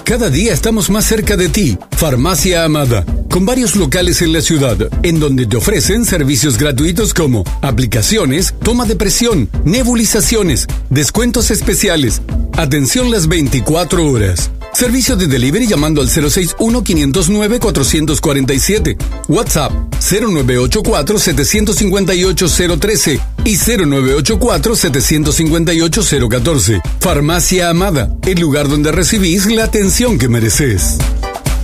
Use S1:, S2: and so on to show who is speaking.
S1: Cada día estamos más cerca de ti. Farmacia Amada, con varios locales en la ciudad, en donde te ofrecen servicios gratuitos como aplicaciones, toma de presión, nebulizaciones, descuentos especiales, atención las 24 horas. Servicio de delivery llamando al 061-509-447. WhatsApp 0984-758-013 y 0984-758-014. Farmacia Amada, el lugar donde recibís la atención que mereces.